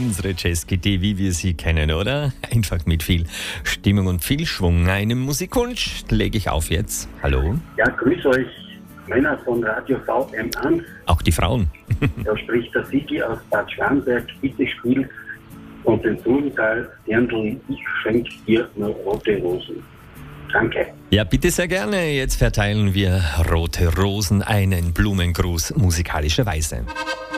Unsere Jazzkitty, wie wir sie kennen, oder? Einfach mit viel Stimmung und viel Schwung. Einen Musikwunsch lege ich auf jetzt. Hallo? Ja, grüß euch, Männer von Radio VM1. Auch die Frauen. Da spricht der Sigi aus Bad Schwanberg. Bitte spielt und den Blumenthal Dirndl, ich schenke dir nur rote Rosen. Danke. Ja, bitte sehr gerne. Jetzt verteilen wir rote Rosen, einen Blumengruß musikalischerweise.